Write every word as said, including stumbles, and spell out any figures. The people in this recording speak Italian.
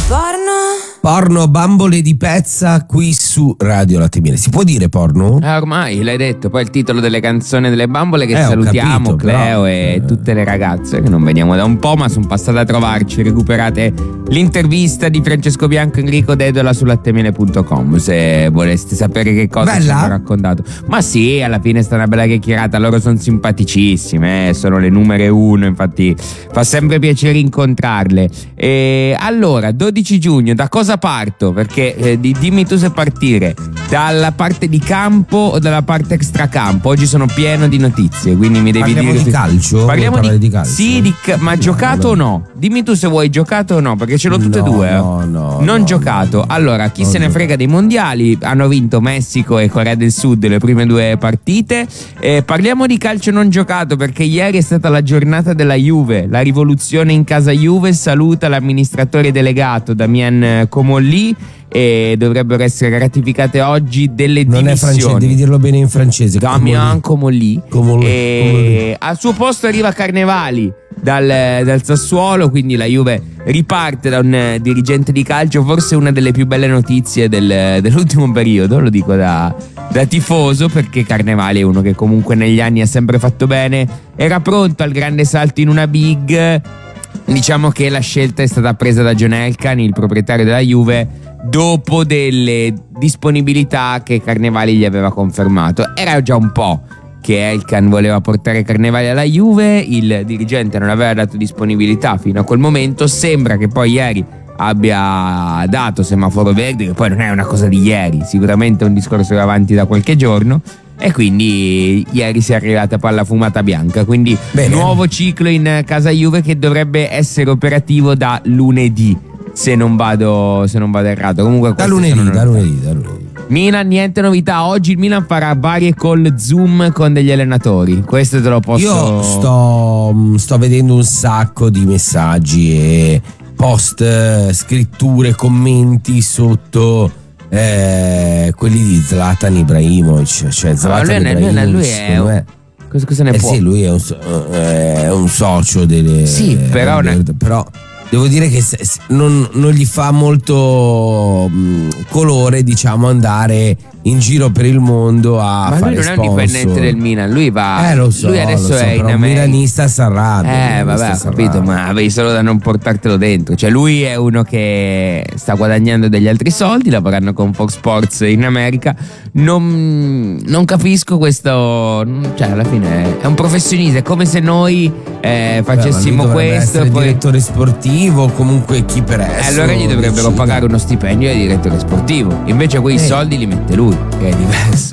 Porno, bambole di pezza qui su Radio Latte e Miele. Si può dire porno? Eh, ormai l'hai detto. Poi il titolo delle canzoni delle bambole che Eh, ho salutiamo, capito, Cleo però, e eh. tutte le ragazze che non vediamo da un po', ma sono passate a trovarci. Recuperate l'intervista di Francesco Bianco e Enrico Dedola su lattemele punto com se voleste sapere che cosa Bella? ci hanno raccontato. Ma sì, alla fine è stata una bella chiacchierata. Loro sono simpaticissime, eh, sono le numere uno, infatti fa sempre piacere incontrarle. E allora, dodici giugno, da cosa parto? Perché eh, di, dimmi tu se partire dalla parte di campo o dalla parte extracampo. Oggi sono pieno di notizie, quindi mi devi Parliamo dire di se- calcio? Parliamo Vuoi di, parlare di calcio? Sì, di ca- ma giocato o no? Dimmi tu se vuoi giocato o no, perché ce l'ho tutte e No, due. eh. no, no, non no, giocato. no. Allora, chi Non se ne giocato. frega dei mondiali? Hanno vinto Messico e Corea del Sud le prime due partite. Eh, parliamo di calcio non giocato, perché ieri è stata la giornata della Juve. La rivoluzione in casa Juve saluta l'amministratore delegato Damien Comolli e dovrebbero essere ratificate oggi delle Non è dimissioni. francese, devi dirlo bene in francese. Damien Comolli. Comolli. E Comolli. al suo posto arriva Carnevali dal, dal Sassuolo, quindi la Juve riparte da un eh, dirigente di calcio, forse una delle più belle notizie del- dell'ultimo periodo, lo dico da, da tifoso, perché Carnevali è uno che comunque negli anni ha sempre fatto bene, era pronto al grande salto in una big. Diciamo che la scelta è stata presa da John Elkann, il proprietario della Juve, dopo delle disponibilità che Carnevali gli aveva confermato. Era già un po' che Elkann voleva portare Carnevali alla Juve, il dirigente non aveva dato disponibilità fino a quel momento. Sembra che poi ieri abbia dato semaforo verde, che poi non è una cosa di ieri, sicuramente è un discorso che va avanti da qualche giorno. E quindi ieri si è arrivata palla fumata bianca. Quindi Bene. nuovo ciclo in casa Juve che dovrebbe essere operativo da lunedì, se non vado, se non vado errato. Comunque Da queste lunedì, sono da novità. lunedì, da lunedì. Milan, niente novità. Oggi il Milan farà varie call Zoom con degli allenatori. Questo te lo posso. Io sto, sto vedendo un sacco di messaggi e post, eh, scritture, commenti sotto eh, quelli di Zlatan Ibrahimovic. Cioè Ma Zlatan lui, è- lui, è- Ibrahimovic, lui è secondo me- cosa, cosa ne eh può? sì, lui è un, so- è un socio delle. Sì, però delle- ne- però devo dire che se- se- non, non gli fa molto mh, colore, diciamo, andare in giro per il mondo a Ma fare lui non è un sponsor. dipendente del Milan, lui va. Eh, lo so, lui adesso lo so, è in però un America. milanista si arrabbia. un Eh, milanista vabbè, ho si capito, arrabbia. ma avevi solo da non portartelo dentro. Cioè, lui è uno che sta guadagnando degli altri soldi, lavorando con Fox Sports in America. Non, non capisco questo. Cioè, alla fine è un professionista. È come se noi eh, Beh, ma lui facessimo dovrebbe questo e essere poi. direttore sportivo o comunque chi per Eh, esso allora gli dovrebbero decida. pagare uno stipendio di direttore sportivo. Invece quei Eh. soldi li mette lui, che è diverso.